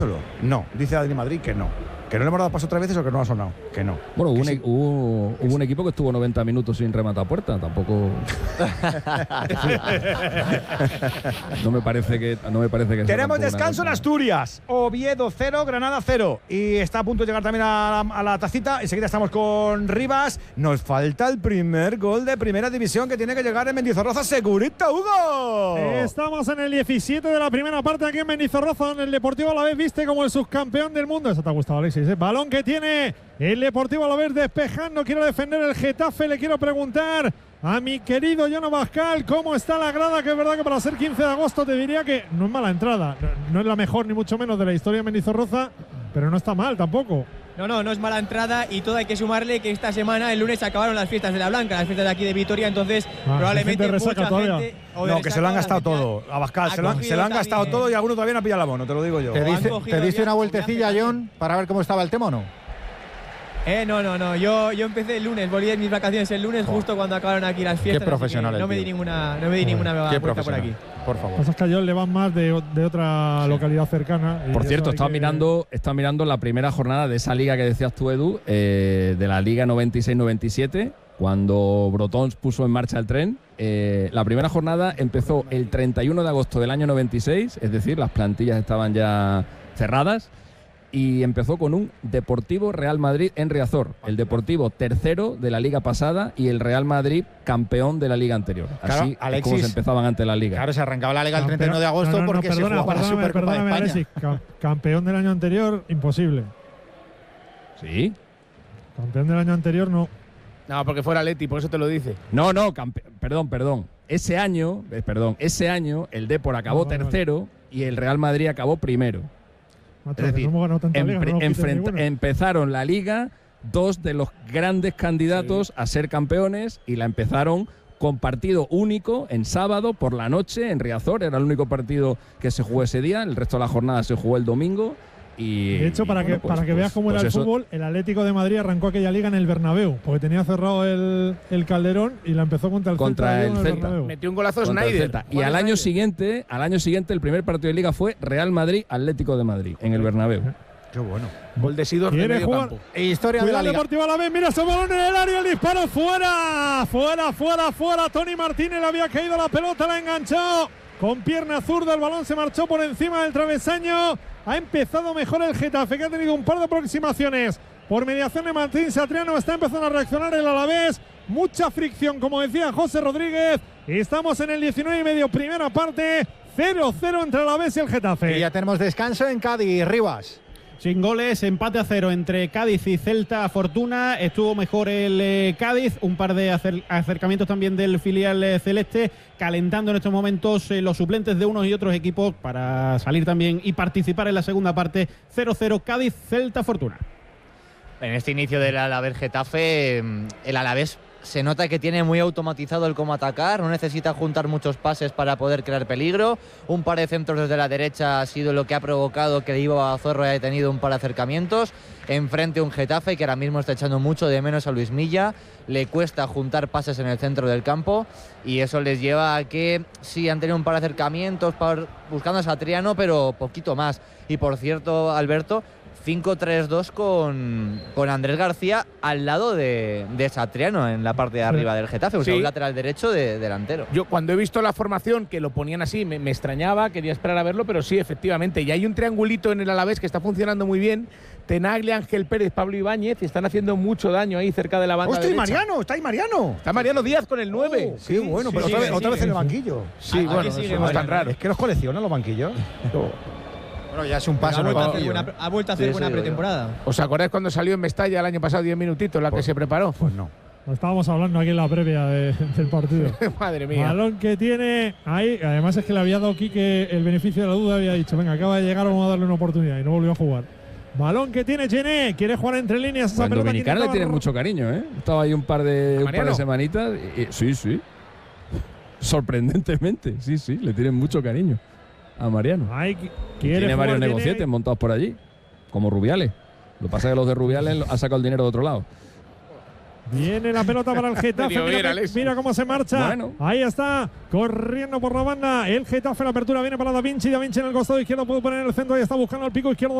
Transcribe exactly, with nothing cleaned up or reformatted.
No, dice Adri Madrid que no. Que no le hemos dado paso tres veces o que no ha sonado. Que no. Bueno, hubo, sí. un, hubo, hubo un equipo que estuvo noventa minutos sin rematar puerta. Tampoco. no me parece que. No me parece que Tenemos descanso en Asturias. Oviedo cero, Granada cero. Y está a punto de llegar también a la, a la tacita. Enseguida estamos con Rivas. Nos falta el primer gol de primera división que tiene que llegar en Mendizorroza. Segurita, Hugo. Estamos en el diecisiete de la primera parte aquí en Mendizorroza, donde el Deportivo Alavés viste como el subcampeón del mundo. Eso te ha gustado, Alexis. ¿eh? Balón que tiene el Deportivo Alavés despejando. Quiero defender el Getafe. Le quiero preguntar a mi querido Jono Bascal cómo está la grada, que es verdad que para ser quince de agosto te diría que no es mala entrada. No, no es la mejor ni mucho menos de la historia de Mendizorroza, pero no está mal tampoco. No, no, no es mala entrada y todo hay que sumarle que esta semana, el lunes, acabaron las fiestas de la Blanca, las fiestas de aquí de Vitoria, entonces ah, probablemente gente mucha todavía. gente… No, que se lo han gastado todo. A Bascal se lo han, se lo han gastado todo y alguno todavía no ha pillado la mano, te lo digo yo. ¿Te dice, te dice una vueltecilla, John, para ver cómo estaba el tema o no? Eh, no, no, no. Yo, yo empecé el lunes, volví de mis vacaciones el lunes, oh. justo cuando acabaron aquí las fiestas. Qué profesional. No me di ninguna, no me di ninguna Qué vuelta por aquí. Por favor. Pasa que a John le van más de, de otra sí. localidad cercana. Por cierto, estaba que... mirando, estaba mirando la primera jornada de esa liga que decías tú, Edu, eh, de la Liga noventa y seis noventa y siete, cuando Brotons puso en marcha el tren. Eh, la primera jornada empezó el treinta y uno de agosto del año noventa y seis, es decir, las plantillas estaban ya cerradas. Y empezó con un Deportivo Real Madrid en Riazor. El Deportivo tercero de la liga pasada y el Real Madrid campeón de la liga anterior. Así claro, Alexis, es como se empezaban antes la liga. Claro, se arrancaba la liga el treinta y uno de agosto no, no, no, porque perdona, se jugaba la Supercopa perdóname, de España. Alexis, campeón del año anterior, imposible. ¿Sí? Campeón del año anterior, no. No, porque fuera Leti, por eso te lo dice. No, no, perdón, perdón. Ese año, eh, perdón, ese año el Depor acabó no, vale, tercero vale. y el Real Madrid acabó primero. Macho, es decir, no hemos ganado liga, no enfrenta, empezaron la liga dos de los grandes candidatos sí. a ser campeones y la empezaron con partido único en sábado por la noche en Riazor. Era el único partido que se jugó ese día, el resto de la jornada se jugó el domingo. Y, de hecho, para, y, que, bueno, pues, para que pues, veas cómo pues era el eso. fútbol, el Atlético de Madrid arrancó aquella liga en el Bernabéu, porque tenía cerrado el, el Calderón y la empezó contra el contra Celta. El el Celta. Bernabéu. Metió un golazo Contra Snyder. Y al año siguiente, al año siguiente, el primer partido de liga fue Real Madrid Atlético de Madrid en el Bernabéu. Qué bueno. Gol de Sidor de medio jugar? campo. E historia Cuidado de la liga. Deportivo Alavés, mira ese balón en el área, el disparo fuera, fuera, fuera, fuera. Tony Martínez le había caído la pelota, la enganchó con pierna zurda, el balón se marchó por encima del travesaño. Ha empezado mejor el Getafe, que ha tenido un par de aproximaciones por mediación de Martín Satriano. Está empezando a reaccionar el Alavés. Mucha fricción, como decía José Rodríguez. Estamos en el diecinueve y medio, primera parte. cero cero entre el Alavés y el Getafe. Y ya tenemos descanso en Cádiz. Rivas. Sin goles, empate a cero entre Cádiz y Celta Fortuna. Estuvo mejor el eh, Cádiz, un par de acer acercamientos también del filial eh, celeste, calentando en estos momentos eh, los suplentes de unos y otros equipos para salir también y participar en la segunda parte. cero cero Cádiz, Celta Fortuna. En este inicio del Alavés Getafe, el Alavés se nota que tiene muy automatizado el cómo atacar, no necesita juntar muchos pases para poder crear peligro. Un par de centros desde la derecha ha sido lo que ha provocado que Ivo Zorro haya tenido un par de acercamientos. Enfrente un Getafe que ahora mismo está echando mucho de menos a Luis Milla, le cuesta juntar pases en el centro del campo y eso les lleva a que sí han tenido un par de acercamientos para, buscando a Satriano, pero poquito más. Y por cierto, Alberto, cinco tres dos con, con Andrés García al lado de, de Satriano en la parte de arriba del Getafe, o sea, sí. un lateral derecho de delantero. Yo cuando he visto la formación que lo ponían así me, me extrañaba, quería esperar a verlo, pero sí, efectivamente. Y hay un triangulito en el Alavés que está funcionando muy bien. Tenaglia, Ángel Pérez, Pablo Ibáñez, y están haciendo mucho daño ahí cerca de la banda ¡Hostia, derecha. Mariano! ¡Está ahí Mariano! Está Mariano Díaz con el nueve. Oh, sí, bueno, pero sí, otra, sí, vez, otra sí, vez en el sí. banquillo. Sí, Aquí bueno, sigue eso no es tan Mariano. raro. Es que los coleccionan los banquillos. Bueno, ya es un paso. Ha vuelto, a ¿no? hacer buena, ha vuelto a hacer Sí, buena sí, pretemporada. ¿Os acordáis cuando salió en Mestalla el año pasado diez minutitos, la Pues, que se preparó? Pues no. Lo estábamos hablando aquí en la previa de, del partido. Madre mía. Balón que tiene ahí. Además es que le había dado Quique el beneficio de la duda. Había dicho, venga, acaba de llegar, vamos a darle una oportunidad. Y no volvió a jugar. Balón que tiene Gené. Quiere jugar entre líneas. Esa Al pelota Dominicana le tienen mucho cariño, ¿eh? Estaba ahí un par de, un par de semanitas. Y, y, sí, sí. Sorprendentemente. Sí, sí. Le tienen mucho cariño a Mariano. Ay, quiere tiene varios Gené. negocietes montados por allí. Como Rubiales. Lo que pasa es que los de Rubiales han sacado el dinero de otro lado. Viene la pelota para el Getafe. Medio bien, Mira, Alexis. mira cómo se marcha. Bueno. Ahí está, corriendo por la banda. El Getafe, la apertura viene para Da Vinci. Da Vinci en el costado izquierdo puede poner en el centro. Ahí está buscando el pico izquierdo